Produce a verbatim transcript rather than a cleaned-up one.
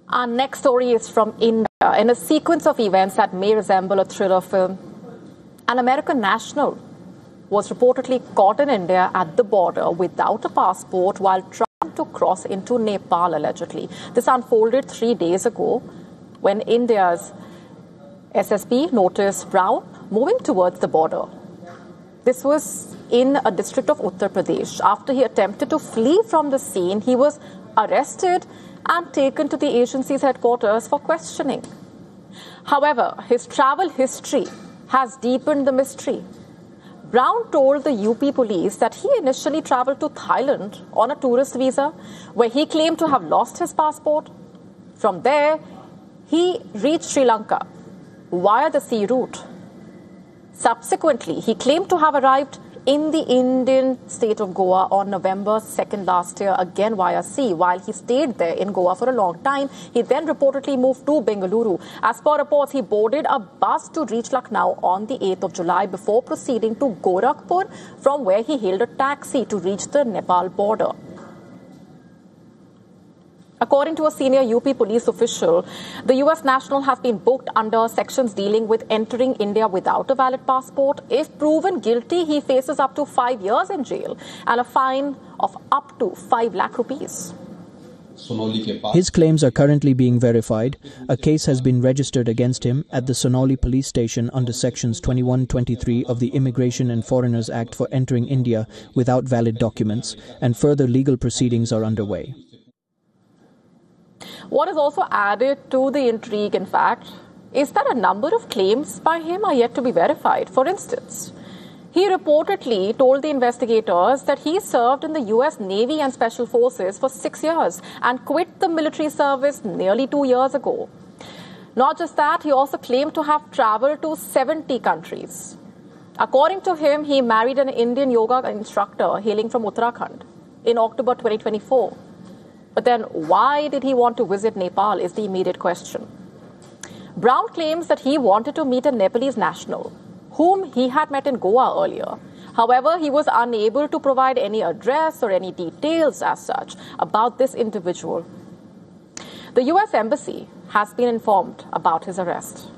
Our next story is from India. In a sequence of events that may resemble a thriller film, an American national was reportedly caught in India at the border without a passport while trying to cross into Nepal, allegedly. This unfolded three days ago when India's S S B noticed Brown moving towards the border. This was in a district of Uttar Pradesh. After he attempted to flee from the scene, he was arrested and taken to the agency's headquarters for questioning. However, his travel history has deepened the mystery. Brown told the U P police that he initially traveled to Thailand on a tourist visa, where he claimed to have lost his passport. From there, he reached Sri Lanka via the sea route. Subsequently, he claimed to have arrived in the Indian state of Goa on November second last year, again via sea. While he stayed there in Goa for a long time, he then reportedly moved to Bengaluru. As per reports, he boarded a bus to reach Lucknow on the eighth of July before proceeding to Gorakhpur, from where he hailed a taxi to reach the Nepal border. According to a senior U P police official, the U S national has been booked under sections dealing with entering India without a valid passport. If proven guilty, he faces up to five years in jail and a fine of up to five lakh rupees. His claims are currently being verified. A case has been registered against him at the Sonauli police station under sections twenty-one twenty-three of the Immigration and Foreigners Act for entering India without valid documents, and further legal proceedings are underway. What is also added to the intrigue, in fact, is that a number of claims by him are yet to be verified. For instance, he reportedly told the investigators that he served in the U S Navy and Special Forces for six years and quit the military service nearly two years ago. Not just that, he also claimed to have traveled to seventy countries. According to him, he married an Indian yoga instructor hailing from Uttarakhand in October twenty twenty-four. But then why did he want to visit Nepal is the immediate question. Brown claims that he wanted to meet a Nepalese national whom he had met in Goa earlier. However, he was unable to provide any address or any details as such about this individual. The U S Embassy has been informed about his arrest.